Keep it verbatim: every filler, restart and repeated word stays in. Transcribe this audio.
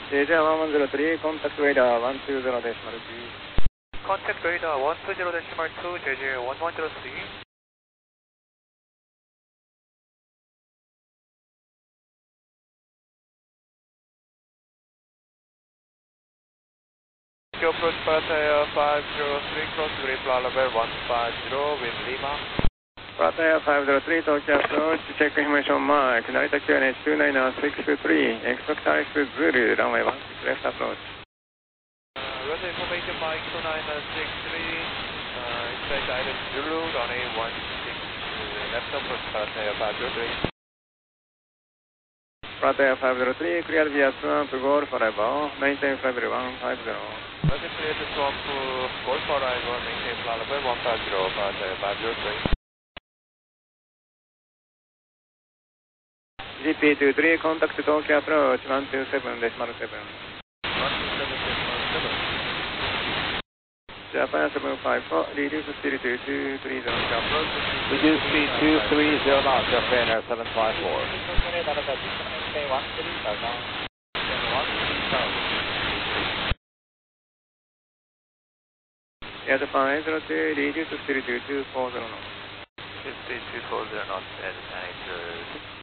J J one one zero three, contact radar one two zero decimal two. Contact radar one two zero decimal two, J J one one zero three. Approach Pattaya five zero three, cross grade level one five zero with Lima. Pattaya five zero three, Tokyo approach, check information mark, Narita Q N H two nine six three, expect Alex Zulu, runway one six left approach. Uh, weather information mark two nine six three, uh, expect Alex Zulu, runway one six left approach Pattaya five zero three. Pattaya five zero three, clear via swamp, Golf arrival, maintain flight level one five zero. Weather clear to swamp, Golf arrival, maintain flight level one five zero, Pattaya five zero three. G P two three, contact Tokyo approach one two seven decimal seven. one two seven decimal seven. Japan seven five four, reduce speed to two three zero. Reduce speed two three zero knots, Japan Air seven five four. Air Japan eight zero two, reduce speed to two four zero knots. Speed two four zero knots, Air Japan eight zero two.